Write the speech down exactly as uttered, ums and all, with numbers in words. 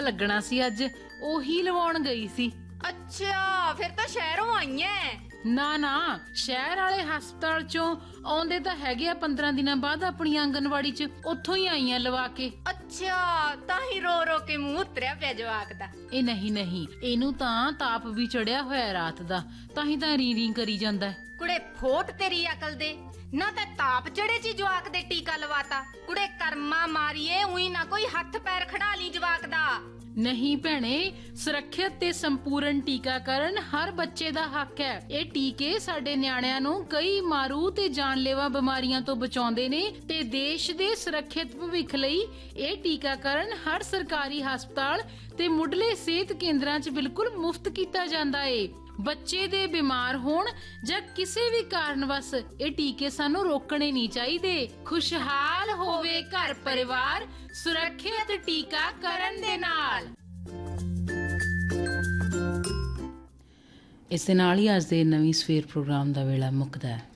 ਲੱਗਣਾ ਸੀ ਅੱਜ, ਉਹੀ ਲਵਾਉਣ ਗਈ ਸੀ। ਅੱਛਾ, ਫਿਰ ਤਾਂ ਸ਼ਹਿਰੋਂ ਆਈ ਐ। ਨਾ ਨਾ, ਸ਼ਹਿਰ ਵਾਲੇ ਹਸਪਤਾਲ ਚੋਂ ਆਉਂਦੇ ਤਾਂ ਹੈਗੇ ਆ ਪੰਦਰਾਂ ਦਿਨਾਂ ਬਾਅਦ ਆਪਣੀ ਆਂਗਨਵਾੜੀ ਚ, ਉੱਥੋਂ ਹੀ ਆਈਆਂ ਲਵਾ ਕੇ। ਅੱਛਾ, ਤਾਂ ਹੀ ਰੋ ਰੋ ਕੇ ਮੂੰਹ ਉਤਰਿਆ ਪਿਆ ਜਵਾਕ ਦਾ। ਇਹ ਨਹੀਂ ਨਹੀਂ, ਇਹਨੂੰ ਤਾਂ ਤਾਪ ਵੀ ਚੜਿਆ ਹੋਇਆ ਰਾਤ ਦਾ, ਤਾਂ ਹੀ ਤਾਂ ਰੀ ਰੀ ਕਰੀ ਜਾਂਦਾ। ਕੁੜੇ ਫੋਟ ਤੇਰੀ ਅਕਲ ਦੇ, ਨਾ ਤਾਂ ਤਾਪ ਚੜੇ ਚ ਜਵਾਕ ਦੇ ਟੀਕਾ ਲਵਾਤਾ। ਕੁੜੇ ਕਰਮਾ ਮਾਰੀਏ, ਉਹੀ ਨਾ ਕੋਈ ਹੱਥ ਪੈਰ ਖੜਾ ਲਈ ਜਵਾਕ ਦਾ। ਨਹੀਂ ਭੈਣੇ, ਸੁਰੱਖਿਅਤ ਤੇ ਸੰਪੂਰਨ ਟੀਕਾਕਰਨ ਹਰ ਬੱਚੇ ਦਾ ਹੱਕ ਹੈ। ਇਹ ਟੀਕੇ ਸਾਡੇ ਨਿਆਣਿਆਂ ਨੂੰ ਕਈ ਮਾਰੂ ਤੇ ਜਾਨਲੇਵਾ ਬਿਮਾਰੀਆਂ ਤੋਂ ਬਚਾਉਂਦੇ ਨੇ ਤੇ ਦੇਸ਼ ਦੇ ਸੁਰੱਖਿਅਤ ਭਵਿੱਖ ਲਈ ਇਹ ਟੀਕਾਕਰਨ ਹਰ ਸਰਕਾਰੀ ਹਸਪਤਾਲ ਤੇ ਮੁੱਢਲੇ ਸਿਹਤ ਕੇਂਦਰਾਂ 'ਚ ਬਿਲਕੁਲ ਮੁਫਤ ਕੀਤਾ ਜਾਂਦਾ ਏ। ਬੱਚੇ ਦੇ ਬਿਮਾਰ ਹੋਣ ਜਾਂ ਕਿਸੇ ਵੀ ਕਾਰਨ ਵਸ ਇਹ ਟੀਕੇ ਸਾਨੂੰ ਰੋਕਣੇ ਨਹੀਂ ਚਾਹੀਦੇ। ਖੁਸ਼ਹਾਲ ਹੋਵੇ ਘਰ ਪਰਿਵਾਰ ਸੁਰੱਖਿਅਤ ਟੀਕਾਕਰਨ ਦੇ ਨਾਲ। ਇਸ ਦੇ ਨਾਲ ਹੀ ਅੱਜ ਦੇ ਨਵੀਂ ਸਵੇਰ ਪ੍ਰੋਗਰਾਮ ਦਾ ਵੇਲਾ ਮੁੱਕਦਾ ਹੈ।